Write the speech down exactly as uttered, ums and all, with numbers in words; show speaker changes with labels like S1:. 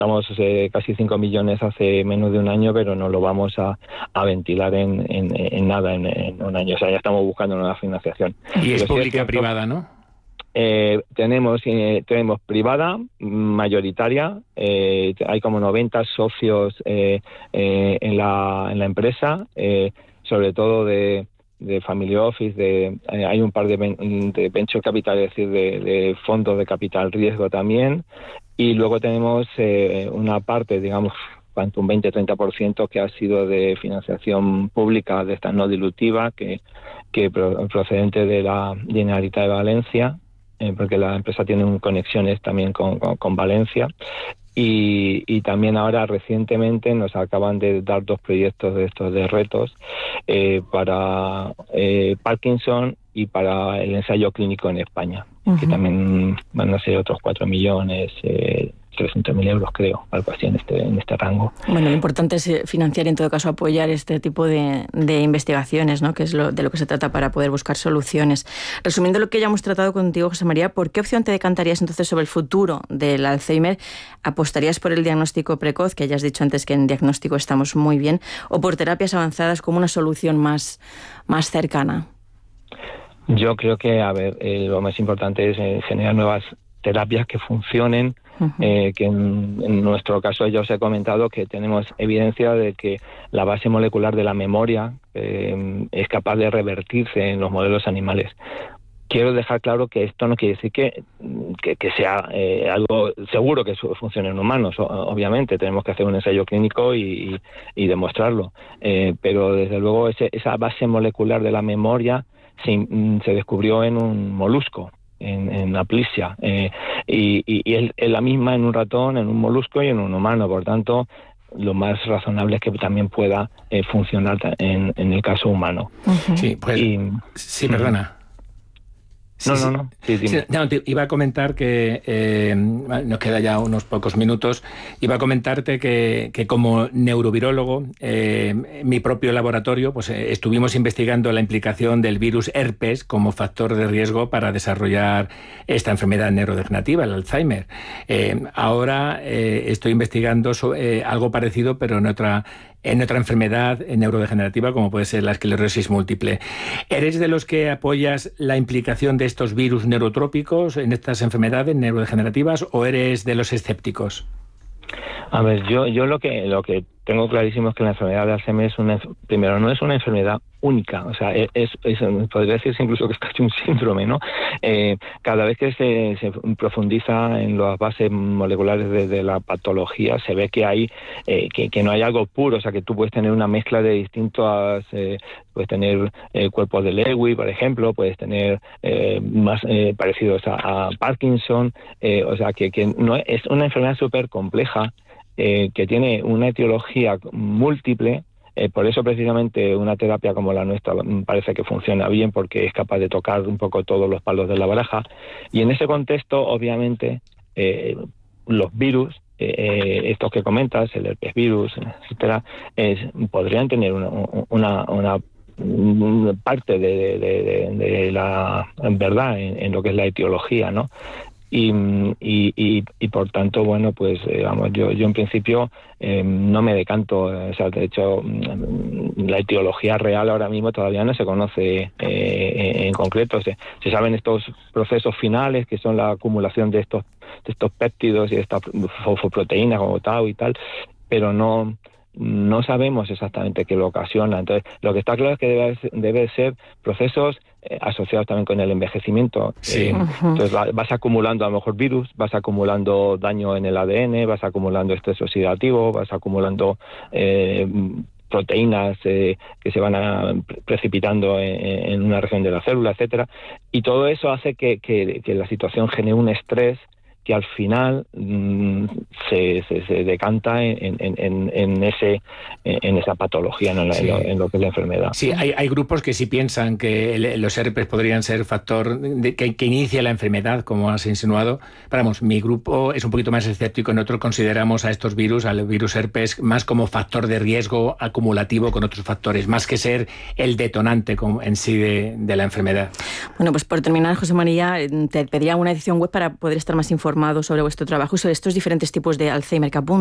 S1: Estamos eh, casi cinco millones hace menos de un año, pero no lo vamos a, a ventilar en, en, en nada en, en un año. O sea, ya estamos buscando nueva financiación.
S2: Y es
S1: pero
S2: pública-privada, ¿no?
S1: Eh, tenemos eh, tenemos privada, mayoritaria, eh, hay como noventa socios eh, eh, en, la, en la empresa, eh, sobre todo de, de family office, de, eh, hay un par de, de venture capital, es decir, de, de fondos de capital riesgo también, y luego tenemos eh, una parte, digamos, un veinte a treinta por ciento que ha sido de financiación pública, de esta no dilutiva, que, que procedente de la Generalitat de Valencia, eh, porque la empresa tiene conexiones también con, con, con Valencia. Y, y también ahora recientemente nos acaban de dar dos proyectos de estos de retos eh, para eh, Parkinson y para el ensayo clínico en España, uh-huh. que también van a ser otros cuatro millones, eh, trescientos mil euros creo, algo así en este, en este rango.
S3: Bueno, lo importante es financiar, en todo caso apoyar este tipo de, de investigaciones, ¿no? Que es lo, de lo que se trata para poder buscar soluciones. Resumiendo lo que ya hemos tratado contigo, José María, ¿por qué opción te decantarías entonces sobre el futuro del Alzheimer? ¿Apostarías por el diagnóstico precoz, que ya has dicho antes que en diagnóstico estamos muy bien, o por terapias avanzadas como una solución más, más cercana?
S1: Yo creo que, a ver, eh, lo más importante es eh, generar nuevas terapias que funcionen. Uh-huh. Eh, que en, en nuestro caso ya os he comentado que tenemos evidencia de que la base molecular de la memoria eh, es capaz de revertirse en los modelos animales. Quiero dejar claro que esto no quiere decir que, que, que sea eh, algo seguro que funcione en humanos. O, obviamente tenemos que hacer un ensayo clínico y, y, y demostrarlo, eh, pero desde luego ese, esa base molecular de la memoria se, se descubrió en un molusco, en, en Aplysia, eh, y, y, y es, es la misma en un ratón, en un molusco y en un humano. Por tanto, lo más razonable es que también pueda eh, funcionar en, en el caso humano.
S2: Uh-huh. Sí, pues, y, sí, perdona. Sí,
S1: no,
S2: sí.
S1: no, no, sí,
S2: sí, no. Te iba a comentar que, eh, nos queda ya unos pocos minutos, iba a comentarte que, que como neurovirólogo, eh, mi propio laboratorio, pues eh, estuvimos investigando la implicación del virus herpes como factor de riesgo para desarrollar esta enfermedad neurodegenerativa, el Alzheimer. Eh, ahora eh, estoy investigando sobre, eh, algo parecido, pero en otra en otra enfermedad neurodegenerativa como puede ser la esclerosis múltiple. ¿Eres de los que apoyas la implicación de estos virus neurotrópicos en estas enfermedades neurodegenerativas o eres de los escépticos?
S1: A ver, yo yo lo que lo que tengo clarísimo es que la enfermedad de Alzheimer es una, primero, no es una enfermedad única, o sea, es, es podría decirse incluso que es casi un síndrome, ¿no? Eh, cada vez que se, se profundiza en las bases moleculares de, de la patología, se ve que hay eh, que, que no hay algo puro, o sea, que tú puedes tener una mezcla de distintas, eh, puedes tener eh, cuerpos de Lewy, por ejemplo, puedes tener eh, más eh, parecidos a, a Parkinson, eh, o sea, que, que no es, es una enfermedad súper compleja, eh, que tiene una etiología múltiple. Eh, por eso precisamente una terapia como la nuestra parece que funciona bien, porque es capaz de tocar un poco todos los palos de la baraja. Y en ese contexto, obviamente, eh, los virus, eh, estos que comentas, el herpes virus, etcétera, es, podrían tener una, una, una parte de, de, de, de la verdad en, en lo que es la etiología, ¿no? Y, y, y, y por tanto, bueno, pues eh, vamos, yo, yo en principio eh, no me decanto, o sea, de hecho la etiología real ahora mismo todavía no se conoce eh, en concreto. Se, se saben estos procesos finales, que son la acumulación de estos de estos péptidos y de estas fosfoproteínas como tau y tal, pero no no sabemos exactamente qué lo ocasiona. Entonces, lo que está claro es que debe, debe ser procesos eh, asociados también con el envejecimiento.
S2: Sí.
S1: Eh,
S3: Uh-huh.
S1: entonces, va, vas acumulando a lo mejor virus, vas acumulando daño en el A D N, vas acumulando estrés oxidativo, vas acumulando eh, proteínas eh, que se van a, precipitando en, en una región de la célula, etcétera. Y todo eso hace que, que, que la situación genere un estrés que al final mmm, se, se, se decanta en, en, en, en ese en esa patología, ¿no? en,
S2: Sí.
S1: en, lo, en lo que es la enfermedad.
S2: Sí, hay, hay grupos que sí piensan que el, los herpes podrían ser factor de, que, que inicia la enfermedad, como has insinuado. Pero vamos, mi grupo es un poquito más escéptico. Nosotros consideramos a estos virus, al virus herpes, más como factor de riesgo acumulativo con otros factores, más que ser el detonante en sí de, de la enfermedad.
S3: Bueno, pues por terminar, José María, te pediría una edición web para poder estar más informado informado sobre vuestro trabajo y sobre estos diferentes tipos de Alzheimer que apunta.